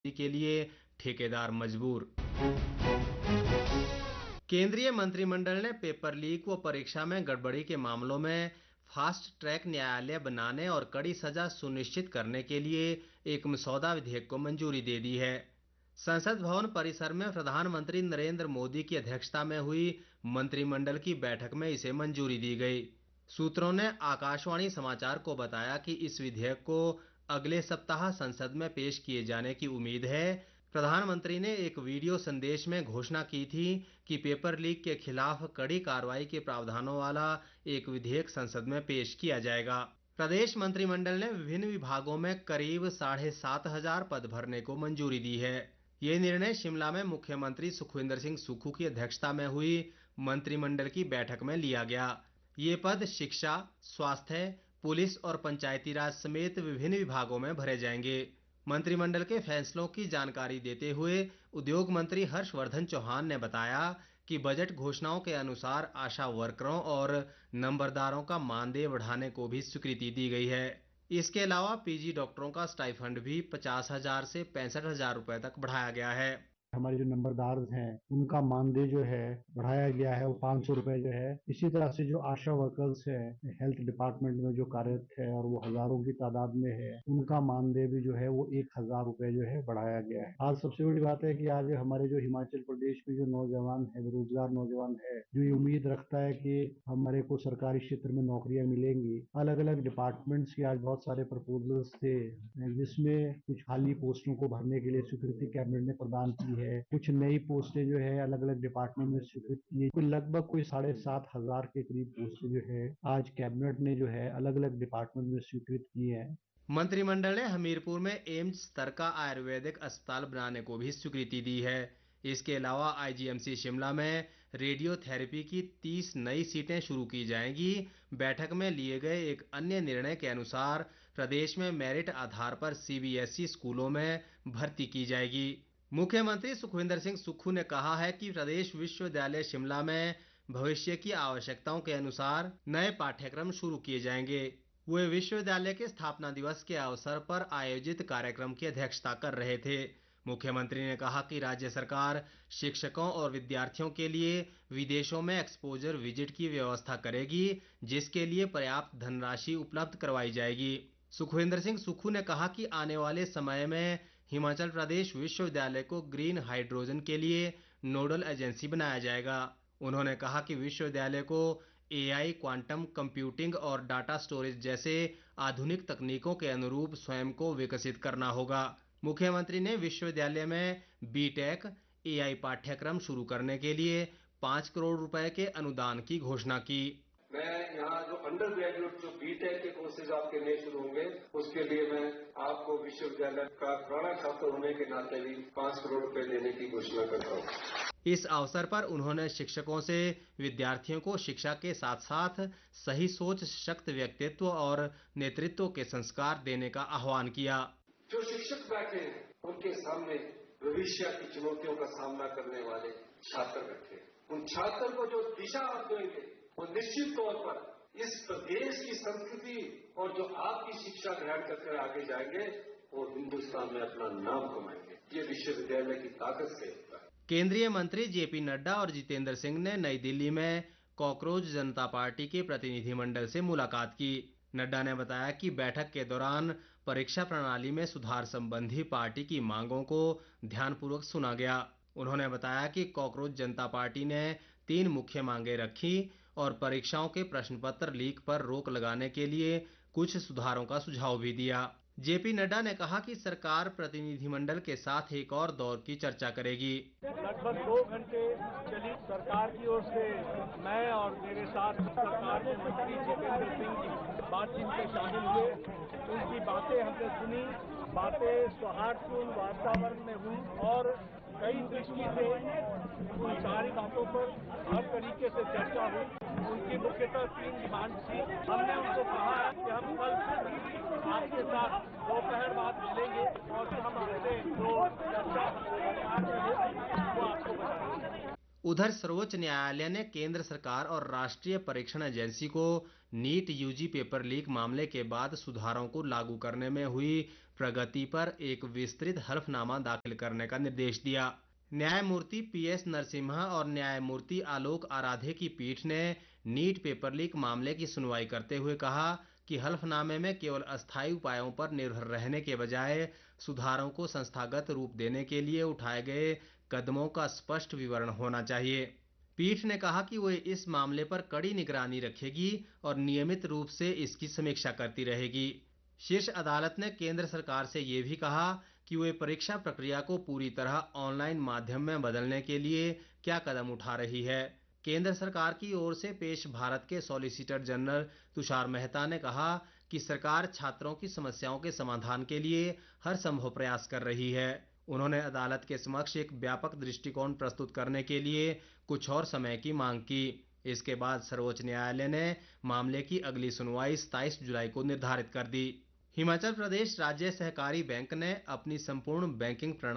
के लिए ठेकेदार मजबूर। केंद्रीय मंत्रिमंडल ने पेपर लीक व परीक्षा में गड़बड़ी के मामलों में फास्ट ट्रैक न्यायालय बनाने और कड़ी सजा सुनिश्चित करने के लिए एक मसौदा विधेयक को मंजूरी दे दी है। संसद भवन परिसर में प्रधानमंत्री नरेंद्र मोदी की अध्यक्षता में हुई मंत्रिमंडल की बैठक में इसे मंजूरी दी गई। सूत्रों ने आकाशवाणी समाचार को बताया कि इस विधेयक को अगले सप्ताह संसद में पेश किए जाने की उम्मीद है। प्रधानमंत्री ने एक वीडियो संदेश में घोषणा की थी कि पेपर लीक के खिलाफ कड़ी कार्रवाई के प्रावधानों वाला एक विधेयक संसद में पेश किया जाएगा। प्रदेश मंत्रिमंडल ने विभिन्न विभागों में करीब 7,500 पद भरने को मंजूरी दी है। ये निर्णय शिमला में मुख्यमंत्री सुखविंदर सिंह सुक्खू की अध्यक्षता में हुई मंत्रिमंडल की बैठक में लिया गया। ये पद शिक्षा, स्वास्थ्य, पुलिस और पंचायती राज समेत विभिन्न विभागों में भरे जाएंगे। मंत्रिमंडल के फैसलों की जानकारी देते हुए उद्योग मंत्री हर्षवर्धन चौहान ने बताया कि बजट घोषणाओं के अनुसार आशा वर्करों और नंबरदारों का मानदेय बढ़ाने को भी स्वीकृति दी गई है। इसके अलावा पीजी डॉक्टरों का स्टाइफंड भी 50,000 से 65,000 रुपए तक बढ़ाया गया है। हमारे जो नंबरदार हैं उनका मानदेय जो है बढ़ाया गया है, वो 500 रुपए जो है। इसी तरह से जो आशा वर्कर्स है हेल्थ डिपार्टमेंट में जो कार्यरत है और वो हजारों की तादाद में है, उनका मानदेय भी जो है वो 1,000 रुपए जो है बढ़ाया गया है। आज सबसे बड़ी बात है कि आज हमारे जो हिमाचल प्रदेश में जो नौजवान है, बेरोजगार नौजवान है, जो ये उम्मीद रखता है कि हमारे को सरकारी क्षेत्र में नौकरियां मिलेंगी। अलग अलग डिपार्टमेंट्स के आज बहुत सारे प्रपोजल्स थे जिसमें कुछ खाली पोस्टों को भरने के लिए स्वीकृति कैबिनेट ने प्रदान की है। कुछ नई पोस्टें जो है अलग अलग डिपार्टमेंट में स्वीकृत की है। लगभग कोई 7,500 के करीब पोस्टें जो है आज कैबिनेट ने जो है अलग अलग डिपार्टमेंट में स्वीकृत की है। मंत्रिमंडल ने हमीरपुर में एम्स स्तर का आयुर्वेदिक अस्पताल बनाने को भी स्वीकृति दी है। इसके अलावा आईजीएमसी शिमला में रेडियोथेरेपी की 30 नई सीटें शुरू की जाएंगी। बैठक में लिए गए एक अन्य निर्णय के अनुसार प्रदेश में मेरिट आधार पर सीबीएसई स्कूलों में भर्ती की जाएगी। मुख्यमंत्री सुखविंदर सिंह सुक्खू ने कहा है कि प्रदेश विश्वविद्यालय शिमला में भविष्य की आवश्यकताओं के अनुसार नए पाठ्यक्रम शुरू किए जाएंगे। वे विश्वविद्यालय के स्थापना दिवस के अवसर पर आयोजित कार्यक्रम की अध्यक्षता कर रहे थे। मुख्यमंत्री ने कहा कि राज्य सरकार शिक्षकों और विद्यार्थियों के लिए विदेशों में एक्सपोजर विजिट की व्यवस्था करेगी, जिसके लिए पर्याप्त धनराशि उपलब्ध करवाई जाएगी। सुखविंदर सिंह सुक्खू ने कहा कि आने वाले समय में हिमाचल प्रदेश विश्वविद्यालय को ग्रीन हाइड्रोजन के लिए नोडल एजेंसी बनाया जाएगा। उन्होंने कहा कि विश्वविद्यालय को एआई, क्वांटम कंप्यूटिंग और डाटा स्टोरेज जैसे आधुनिक तकनीकों के अनुरूप स्वयं को विकसित करना होगा। मुख्यमंत्री ने विश्वविद्यालय में बीटेक एआई पाठ्यक्रम शुरू करने के लिए 5 करोड़ रुपए के अनुदान की घोषणा की। मैं यहाँ जो अंडर ग्रेजुएट जो बीटेक के कोर्सेज आपके नए शुरू होंगे, उसके लिए मैं आपको विश्वविद्यालय का पुराना छात्र होने के नाते भी 5 करोड़ रुपए देने की घोषणा करता हूँ। इस अवसर पर उन्होंने शिक्षकों से विद्यार्थियों को शिक्षा के साथ साथ सही सोच, सशक्त व्यक्तित्व और नेतृत्व के संस्कार देने का आह्वान किया। जो शिक्षक बैठे हैं उनके सामने भविष्य की चुनौतियों का सामना करने वाले छात्र बैठे हैं। उन छात्र को जो दिशा आप देंगे वो निश्चित तौर पर इस प्रदेश की संस्कृति और जो आपकी शिक्षा ग्रहण करके आगे जाएंगे वो हिंदुस्तान में अपना नाम कमाएंगे। ये विश्वविद्यालय की ताकत से होता है। केंद्रीय मंत्री जेपी नड्डा और जितेंद्र सिंह ने नई दिल्ली में कॉकरोच जनता पार्टी के प्रतिनिधिमंडल से मुलाकात की। नड्डा ने बताया कि बैठक के दौरान परीक्षा प्रणाली में सुधार संबंधी पार्टी की मांगों को ध्यानपूर्वक सुना गया। उन्होंने बताया कि कॉकरोच जनता पार्टी ने 3 मुख्य मांगे रखी और परीक्षाओं के प्रश्न पत्र लीक पर रोक लगाने के लिए कुछ सुधारों का सुझाव भी दिया। जेपी नड्डा ने कहा कि सरकार प्रतिनिधिमंडल के साथ एक और दौर की चर्चा करेगी। लगभग 2 घंटे चली सरकार की ओर से मैं और मेरे साथ सरकार के मंत्री जितेंद्र सिंह जी बातचीत में शामिल हुए। उनकी बातें हमने सुनी, बातें सौहार्दपूर्ण वातावरण में हुई और कई दृष्टि से उन सारी बातों पर हर तरीके से चर्चा हुई। उनकी मुख्यतः 3 डिमांड थी। हमने उनको कहा है कि हम कल आपके साथ दोपहर बाद मिलेंगे और हम आपसे जो चर्चा वो आपको बताएंगे। उधर सर्वोच्च न्यायालय ने केंद्र सरकार और राष्ट्रीय परीक्षण एजेंसी को नीट यूजी पेपर लीक मामले के बाद सुधारों को लागू करने में हुई प्रगति पर एक विस्तृत हलफनामा दाखिल करने का निर्देश दिया। न्यायमूर्ति पीएस नरसिम्हा और न्यायमूर्ति आलोक आराधे की पीठ ने नीट पेपर लीक मामले की सुनवाई करते हुए कहा कि हलफनामे में केवल अस्थायी उपायों पर निर्भर रहने के बजाय सुधारों को संस्थागत रूप देने के लिए उठाए गए कदमों का स्पष्ट विवरण होना चाहिए। पीठ ने कहा कि वह इस मामले पर कड़ी निगरानी रखेगी और नियमित रूप से इसकी समीक्षा करती रहेगी। शीर्ष अदालत ने केंद्र सरकार से ये भी कहा कि वे परीक्षा प्रक्रिया को पूरी तरह ऑनलाइन माध्यम में बदलने के लिए क्या कदम उठा रही है। केंद्र सरकार की ओर से पेश भारत के सॉलिसिटर जनरल तुषार मेहता ने कहा कि सरकार छात्रों की समस्याओं के समाधान के लिए हर संभव प्रयास कर रही है। उन्होंने अदालत के समक्ष एक व्यापक दृष्टिकोण प्रस्तुत करने के लिए कुछ और समय की मांग की। इसके बाद सर्वोच्च न्यायालय ने मामले की अगली सुनवाई 27 जुलाई को निर्धारित कर दी। हिमाचल प्रदेश राज्य सहकारी बैंक ने अपनी संपूर्ण बैंकिंग प्रणाली